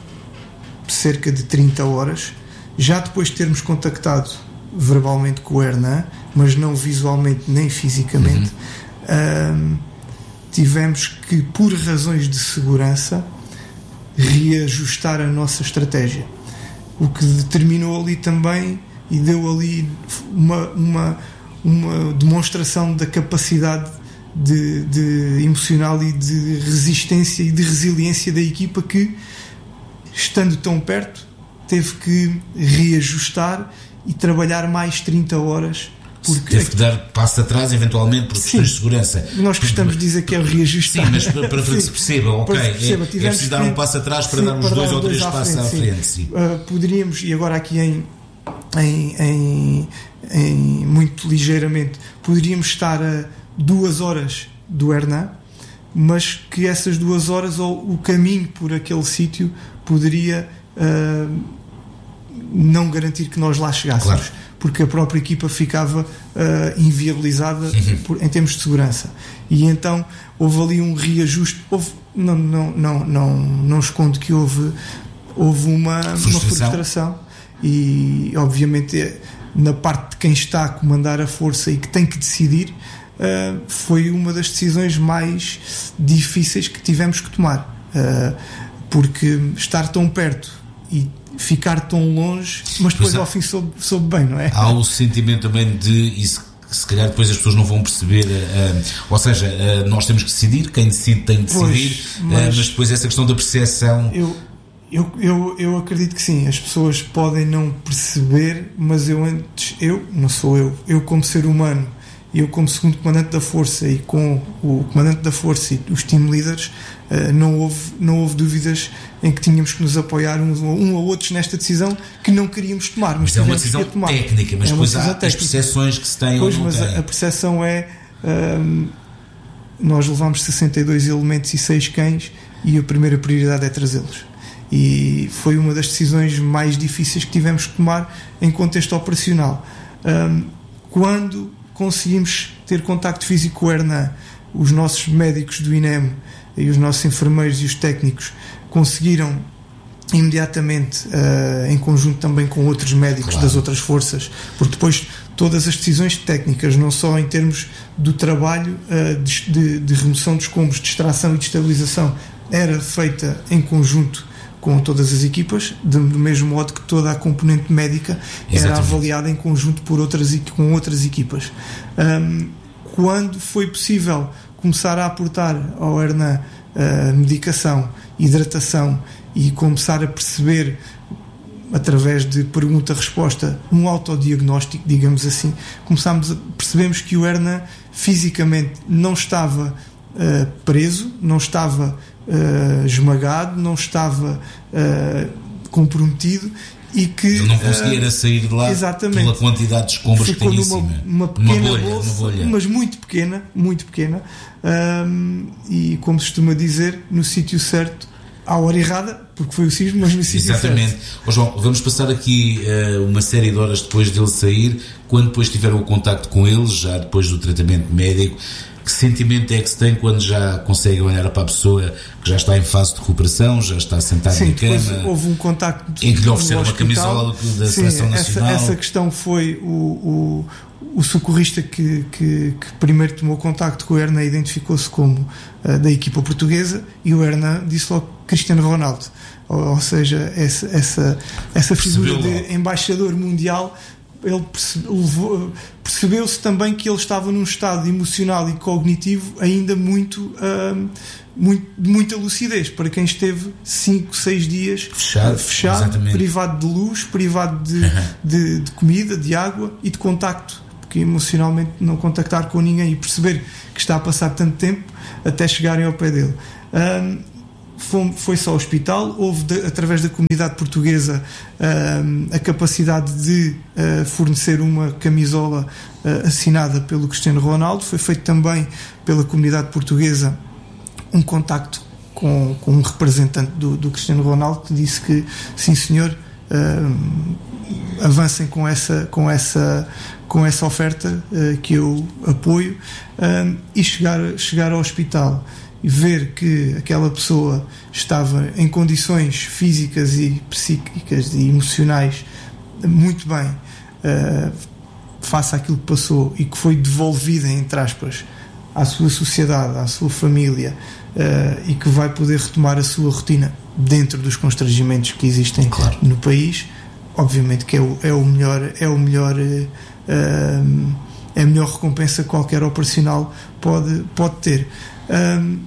cerca de trinta horas, já depois de termos contactado verbalmente com o Hernan, mas não visualmente nem fisicamente, uhum. uh, tivemos que, por razões de segurança, reajustar a nossa estratégia, o que determinou ali também e deu ali uma, uma, uma demonstração da capacidade de, de emocional e de resistência e de resiliência da equipa, que, estando tão perto, teve que reajustar e trabalhar mais trinta horas. Porque teve que dar passo atrás, eventualmente, por questões de segurança. Nós gostamos de dizer que é o reajustar. Sim, mas para, para que se perceba, ok, para que se perceba, é, é preciso dar um passo atrás para sim, dar uns para dois dar ou três passos à frente. frente sim. Uh, poderíamos, e agora aqui em, em, em, em muito ligeiramente, poderíamos estar a duas horas do Hernan, mas que essas duas horas, ou o caminho por aquele sítio, poderia uh, não garantir que nós lá chegássemos. Claro. Porque a própria equipa ficava uh, inviabilizada uhum. por, em termos de segurança. E então houve ali um reajuste. Houve, não, não, não, não, não escondo que houve, houve uma frustração. uma frustração. E obviamente na parte de quem está a comandar a força e que tem que decidir, uh, foi uma das decisões mais difíceis que tivemos que tomar. Uh, porque estar tão perto e ficar tão longe, mas depois ao fim soube, soube bem, não é? Há o sentimento também de isso, que se calhar depois as pessoas não vão perceber, uh, ou seja, uh, nós temos que decidir, quem decide tem de decidir, pois, mas, uh, mas depois essa questão da percepção. Eu, eu, eu, eu acredito que sim, as pessoas podem não perceber, mas eu antes, eu, não sou eu, eu como ser humano, eu como segundo comandante da força e com o comandante da força e os team leaders, uh, não, houve, não houve dúvidas em que tínhamos que nos apoiar uns um ou outros nesta decisão que não queríamos tomar, mas, mas é uma decisão técnica, mas é depois há técnica. As percepções que se têm pois, ou não mas têm. A, a percepção é um, nós levámos sessenta e dois elementos e seis cães e a primeira prioridade é trazê-los, e foi uma das decisões mais difíceis que tivemos que tomar em contexto operacional. Um, quando conseguimos ter contacto físico com o Hernan, os nossos médicos do I N E M e os nossos enfermeiros e os técnicos conseguiram imediatamente, uh, em conjunto também com outros médicos claro. das outras forças, porque depois todas as decisões técnicas, não só em termos do trabalho uh, de, de, de remoção de escombros, de extração e de estabilização, era feita em conjunto com todas as equipas, do mesmo modo que toda a componente médica Exatamente. era avaliada em conjunto por outras, com outras equipas. Um, quando foi possível começar a aportar ao Hernan uh, medicação, hidratação e começar a perceber, através de pergunta-resposta, um autodiagnóstico, digamos assim, começámos a, percebemos que o Hernan fisicamente não estava uh, preso, não estava uh, esmagado, não estava uh, comprometido, e que ele não conseguia uh, sair de lá exatamente, pela quantidade de escombros que tem em numa, cima. Uma pequena uma bolha, bolsa, uma bolha. mas muito pequena, muito pequena, um, e como se costuma dizer, no sítio certo, à hora errada, porque foi o sismo, mas no sítio Exatamente. certo. Oh, João, vamos passar aqui uh, uma série de horas depois dele sair, quando depois tiveram o contacto com ele, já depois do tratamento médico. Que sentimento é que se tem quando já consegue olhar para a pessoa que já está em fase de recuperação, já está sentado Sim, na cama? Houve um contacto em que lhe ofereceram uma camisola da Sim, Seleção Nacional. Essa, essa questão foi o, o, o socorrista que, que, que primeiro tomou contacto com o Hernan, identificou-se como uh, da equipa portuguesa, e o Hernan disse logo Cristiano Ronaldo, ou, ou seja, essa, essa, essa figura Percebeu de embaixador mundial. Ele percebe, levou, percebeu-se também que ele estava num estado emocional e cognitivo ainda muito, uh, muito de muita lucidez, para quem esteve cinco, seis dias fechado, uh, fechado privado de luz, privado de, de, de comida, de água e de contacto, porque emocionalmente não contactar com ninguém e perceber que está a passar tanto tempo até chegarem ao pé dele. Uh, foi-se ao hospital, houve de, através da comunidade portuguesa uh, a capacidade de uh, fornecer uma camisola uh, assinada pelo Cristiano Ronaldo. Foi feito também pela comunidade portuguesa um contacto com, com um representante do, do Cristiano Ronaldo, que disse que sim senhor, uh, avancem com essa, com essa, com essa oferta uh, que eu apoio, uh, e chegar, chegar ao hospital e ver que aquela pessoa estava em condições físicas e psíquicas e emocionais muito bem, uh, face àquilo que passou, e que foi devolvida, entre aspas, à sua sociedade, à sua família, uh, e que vai poder retomar a sua rotina dentro dos constrangimentos que existem, claro, no país. Obviamente que é o, é o melhor, é o melhor uh, é a melhor recompensa que qualquer operacional pode, pode ter. Um,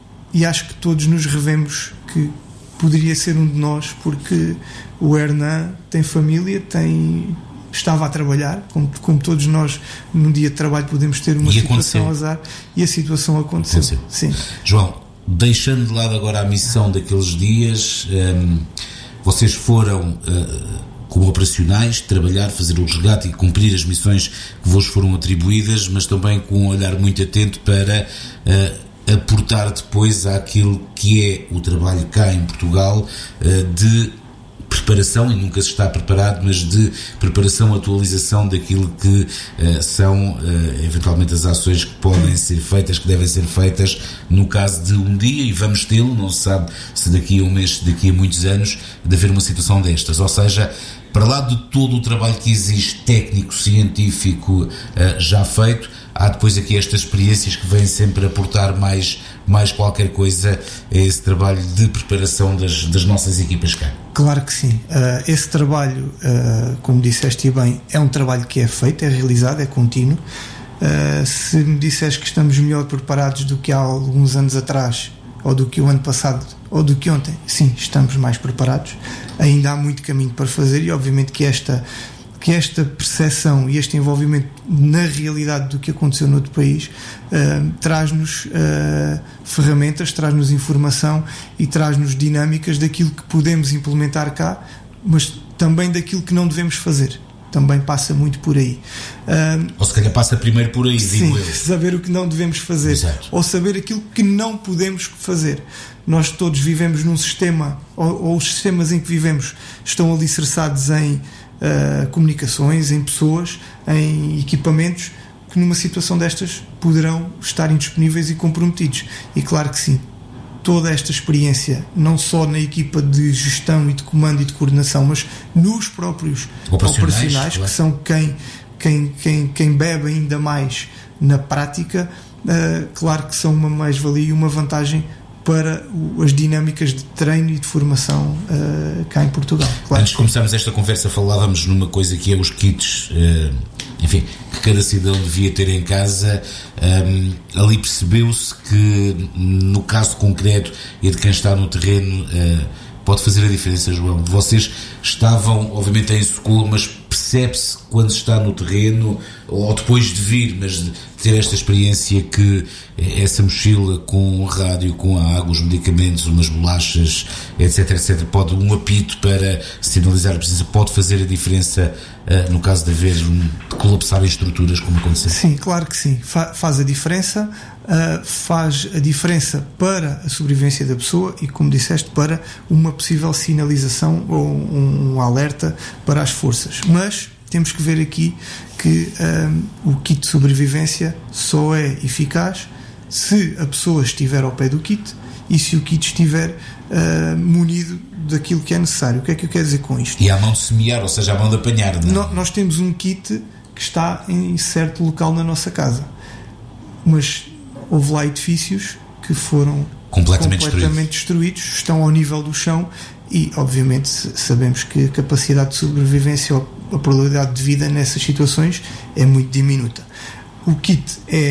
e acho que todos nos revemos que poderia ser um de nós, porque o Hernan tem família, tem, estava a trabalhar, como, como todos nós num dia de trabalho podemos ter uma e situação aconteceu. azar, e a situação aconteceu. aconteceu. Sim. João, deixando de lado agora a missão daqueles dias, um, vocês foram uh, como operacionais, trabalhar, fazer o resgate e cumprir as missões que vos foram atribuídas, mas também com um olhar muito atento para uh, aportar depois àquilo que é o trabalho cá em Portugal, uh, de preparação, e nunca se está preparado, mas de preparação, atualização daquilo que uh, são uh, eventualmente as ações que podem ser feitas, que devem ser feitas no caso de um dia, e vamos tê-lo, não se sabe se daqui a um mês, se daqui a muitos anos, de haver uma situação destas. Ou seja, para lá de todo o trabalho que existe, técnico, científico, uh, já feito, há depois aqui estas experiências que vêm sempre aportar mais, mais qualquer coisa a esse trabalho de preparação das, das nossas equipas cá. Claro que sim. Uh, esse trabalho, uh, como disseste bem, é um trabalho que é feito, é realizado, é contínuo. Uh, se me disseres que estamos melhor preparados do que há alguns anos atrás, ou do que o ano passado, ou do que ontem, sim, estamos mais preparados. Ainda há muito caminho para fazer, e obviamente que esta que esta percepção e este envolvimento na realidade do que aconteceu no outro país uh, traz-nos uh, ferramentas, traz-nos informação e traz-nos dinâmicas daquilo que podemos implementar cá, mas também daquilo que não devemos fazer. Também passa muito por aí. Uh, ou se calhar passa primeiro por aí, sim, digo eu. Saber o que não devemos fazer. Exato. Ou saber aquilo que não podemos fazer. Nós todos vivemos num sistema, ou, ou os sistemas em que vivemos estão alicerçados em Uh, comunicações, em pessoas, em equipamentos que numa situação destas poderão estar indisponíveis e comprometidos. E claro que sim, toda esta experiência, não só na equipa de gestão e de comando e de coordenação, mas nos próprios operacionais, operacionais claro, que são quem, quem, quem, quem bebe ainda mais na prática, uh, claro que são uma mais-valia e uma vantagem para as dinâmicas de treino e de formação uh, cá em Portugal. Claro. Antes de começarmos esta conversa, falávamos numa coisa que é os kits, uh, enfim, que cada cidadão devia ter em casa. Um, ali percebeu-se que, no caso concreto e de quem está no terreno, uh, pode fazer a diferença, João. Vocês estavam, obviamente, em Socorro, mas percebe-se quando se está no terreno, ou depois de vir, mas de ter esta experiência, que essa mochila com o rádio, com a água, os medicamentos, umas bolachas, etc, etc, pode, um apito para sinalizar a presença, pode fazer a diferença uh, no caso de haver um, de colapsar estruturas, como aconteceu? Sim, claro que sim, Fa- faz a diferença, uh, faz a diferença para a sobrevivência da pessoa e, como disseste, para uma possível sinalização ou um, um alerta para as forças. Mas temos que ver aqui que um, o kit de sobrevivência só é eficaz se a pessoa estiver ao pé do kit e se o kit estiver uh, munido daquilo que é necessário. O que é que eu quero dizer com isto? E à mão de semear, ou seja, à mão de apanhar, não? No, nós temos um kit que está em certo local na nossa casa, mas houve lá edifícios que foram completamente, completamente destruídos, estão ao nível do chão e, obviamente, sabemos que a capacidade de sobrevivência ou a probabilidade de vida nessas situações é muito diminuta. O kit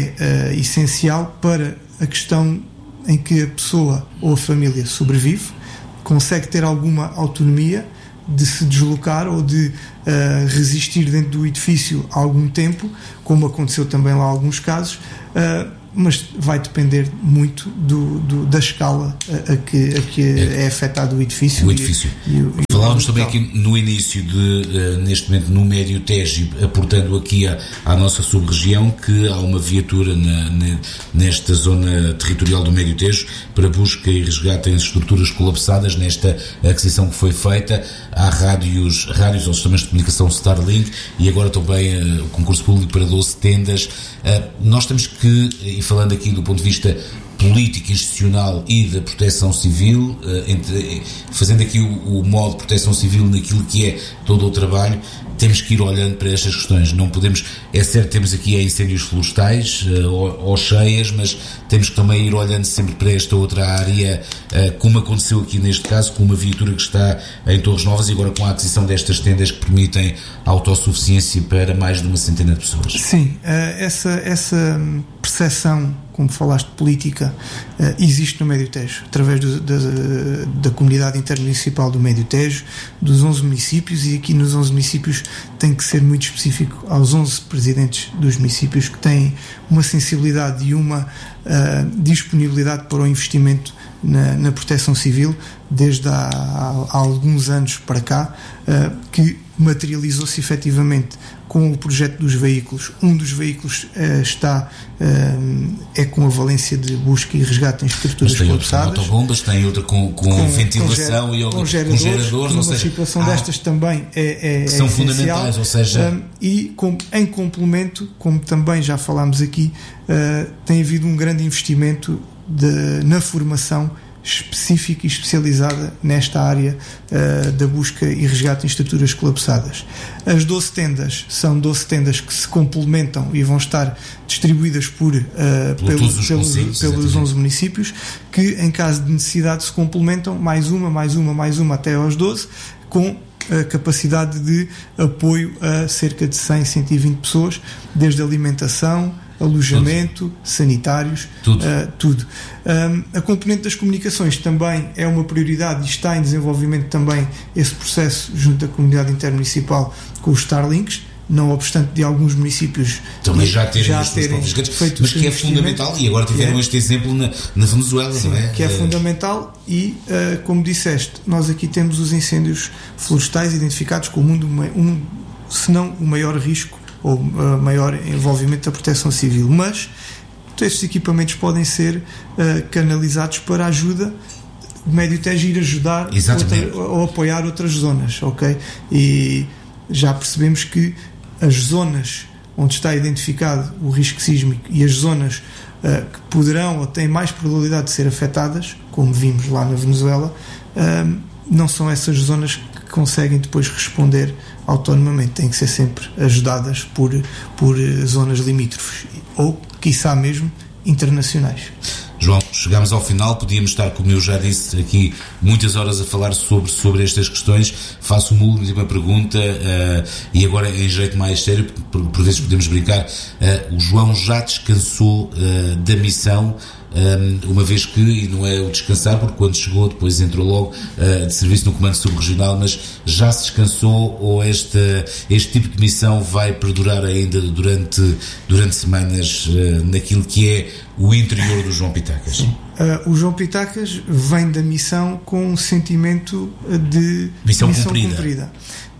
é uh, essencial para a questão em que a pessoa ou a família sobrevive, consegue ter alguma autonomia de se deslocar ou de uh, resistir dentro do edifício há algum tempo, como aconteceu também lá em alguns casos, uh, mas vai depender muito do, do, da escala a, a, que, a que é, é afetado o edifício. O edifício. E, e, e Falávamos também aqui no início de, uh, neste momento, no Médio Tejo, aportando aqui à, à nossa sub-região, que há uma viatura na, na, nesta zona territorial do Médio Tejo para busca e resgate em estruturas colapsadas. Nesta aquisição que foi feita, há rádios, rádios ou sistemas de comunicação Starlink e agora também uh, o concurso público para doze tendas. Uh, nós temos que, e falando aqui do ponto de vista político, institucional e da proteção civil, entre, fazendo aqui o, o modo de proteção civil naquilo que é todo o trabalho, temos que ir olhando para estas questões. Não podemos, é certo, temos aqui incêndios florestais ou, ou cheias, mas temos que também ir olhando sempre para esta outra área, como aconteceu aqui neste caso, com uma viatura que está em Torres Novas e agora com a aquisição destas tendas que permitem autossuficiência para mais de uma centena de pessoas. Sim, essa, essa percepção, como falaste, política, existe no Médio Tejo, através do, da, da comunidade intermunicipal do Médio Tejo, dos onze municípios, e aqui nos onze municípios tem que ser muito específico aos onze presidentes dos municípios que têm uma sensibilidade e uma uh, disponibilidade para o investimento na, na proteção civil desde há, há alguns anos para cá, uh, que materializou-se efetivamente com o projeto dos veículos. Um dos veículos uh, está uh, é com a valência de busca e resgate em estruturas tem colapsadas. Tem autobombas, tem outra com, com, com ventilação com ger, e com geradores, com geradores, uma ou seja, situação ah, destas também é, é, que são é fundamentais, ou seja, um, e com, em complemento, como também já falámos aqui, uh, tem havido um grande investimento de, na formação específica e especializada nesta área uh, da busca e resgate em estruturas colapsadas. As doze tendas são doze tendas que se complementam e vão estar distribuídas por, uh, pelo, pelos, pelos onze municípios, que em caso de necessidade se complementam, mais uma, mais uma, mais uma até aos doze, com a capacidade de apoio a cerca de cem, cento e vinte pessoas, desde alimentação, alojamento, tudo. Sanitários, tudo. Uh, tudo. Um, a componente das comunicações também é uma prioridade e está em desenvolvimento também esse processo junto da comunidade intermunicipal com os Starlinks, não obstante de alguns municípios também já terem, já terem feito, mas que é fundamental, e agora tiveram é, este exemplo na, na Venezuela, sim, não é? Que é fundamental e, uh, como disseste, nós aqui temos os incêndios florestais identificados como um, um se não o maior risco ou uh, maior envolvimento da proteção civil, mas estes equipamentos podem ser uh, canalizados para a ajuda do Médio Tejo ir ajudar outra, ou apoiar outras zonas, ok? E já percebemos que as zonas onde está identificado o risco sísmico e as zonas uh, que poderão ou têm mais probabilidade de ser afetadas, como vimos lá na Venezuela, uh, não são essas zonas que conseguem depois responder autonomamente, têm que ser sempre ajudadas por, por zonas limítrofes ou, quiçá mesmo, internacionais. João, chegamos ao final, podíamos estar, como eu já disse aqui, muitas horas a falar sobre, sobre estas questões. Faço uma última pergunta uh, e agora em jeito mais sério, por, por vezes podemos brincar, uh, o João já descansou uh, da missão, um, uma vez que, e não é o descansar, porque quando chegou depois entrou logo uh, de serviço no Comando Subregional, mas já se descansou ou este, este tipo de missão vai perdurar ainda durante, durante semanas uh, naquilo que é o interior do João Pitacas? Uh, o João Pitacas vem da missão com um sentimento de missão, missão cumprida, cumprida.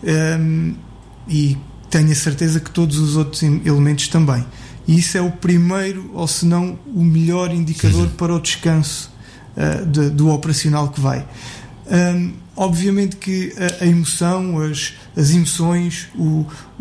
Um, e tenho a certeza que todos os outros elementos também. E isso é o primeiro, ou se não o melhor indicador Sim. para o descanso uh, de, do operacional que vai. Um, obviamente que a, a emoção, as, as emoções, o,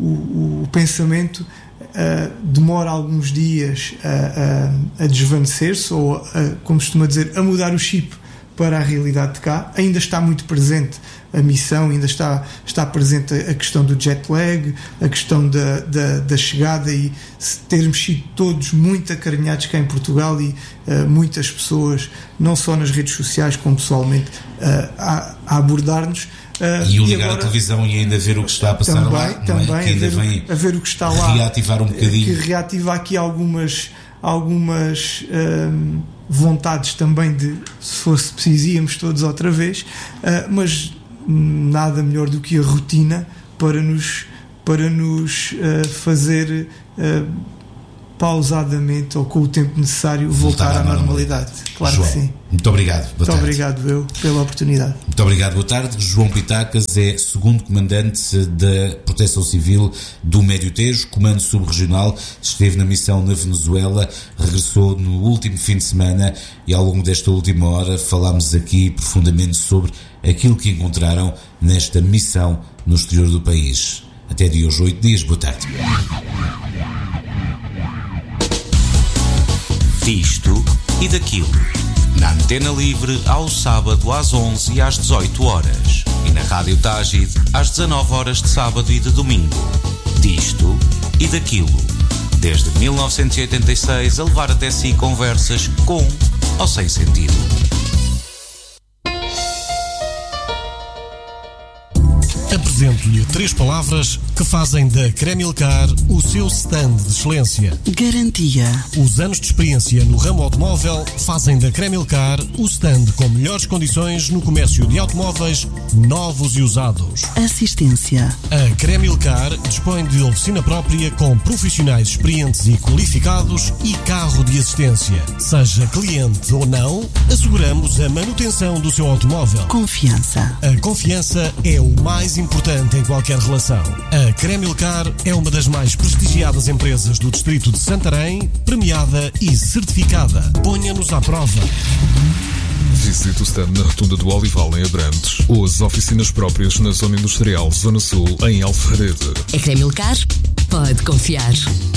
o, o pensamento uh, demora alguns dias a, a, a desvanecer-se ou, a, como se costuma dizer, a mudar o chip para a realidade de cá. Ainda está muito presente a missão, ainda está, está presente a questão do jet lag, a questão da, da, da chegada e termos sido todos muito acarinhados cá em Portugal e uh, muitas pessoas, não só nas redes sociais como pessoalmente, uh, a, a abordar-nos. Uh, e o ligar agora, a televisão e ainda ver o que está a passar também, lá, também, não é? Que ainda a, ver vem o, a ver o que está lá, reativar um bocadinho, que reativa aqui algumas algumas um, vontades também de, se fosse preciso, íamos todos outra vez, uh, mas nada melhor do que a rotina para nos, para nos uh, fazer uh, pausadamente ou com o tempo necessário voltar, voltar à, à normalidade. normalidade. Claro João, que sim. Muito obrigado. Boa muito tarde. obrigado eu pela oportunidade. Muito obrigado. Boa tarde. João Pitacas é segundo comandante da Proteção Civil do Médio Tejo, comando subregional, esteve na missão na Venezuela, regressou no último fim de semana e ao longo desta última hora falámos aqui profundamente sobre aquilo que encontraram nesta missão no exterior do país. Até de hoje, oito dias. Boa tarde. Disto e daquilo. Na Antena Livre, ao sábado às onze e às dezoito horas. E na Rádio Tágide, às dezanove horas de sábado e de domingo. Disto e daquilo. Desde mil novecentos e oitenta e seis a levar até si conversas com ou sem sentido. Apresento-lhe três palavras que fazem da Cremilcar o seu stand de excelência. Garantia. Os anos de experiência no ramo automóvel fazem da Cremilcar o stand com melhores condições no comércio de automóveis novos e usados. Assistência. A Cremilcar dispõe de oficina própria com profissionais experientes e qualificados e carro de assistência. Seja cliente ou não, asseguramos a manutenção do seu automóvel. Confiança. A confiança é o mais importante em qualquer relação. A Cremilcar é uma das mais prestigiadas empresas do distrito de Santarém, premiada e certificada. Ponha-nos à prova. Visite o stand na Rotunda do Olival, em Abrantes, ou as oficinas próprias na Zona Industrial, Zona Sul, em Alfarede. A Cremilcar pode confiar.